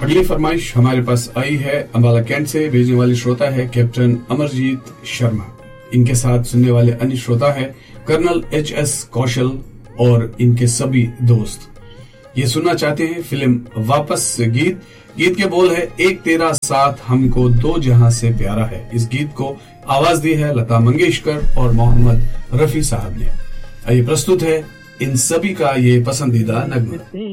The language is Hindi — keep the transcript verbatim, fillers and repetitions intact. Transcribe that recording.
अगली फरमाइश हमारे पास आई है अंबाला कैंट से। भेजने वाले श्रोता है कैप्टन अमरजीत शर्मा। इनके साथ सुनने वाले अन्य श्रोता है कर्नल एच एस कौशल और इनके सभी दोस्त। ये सुनना चाहते हैं फिल्म वापस गीत। गीत के बोल है, एक तेरा साथ हमको दो जहां से प्यारा है। इस गीत को आवाज दी है लता मंगेशकर और मोहम्मद रफी साहब ने। आइए प्रस्तुत है इन सभी का ये पसंदीदा नगमा।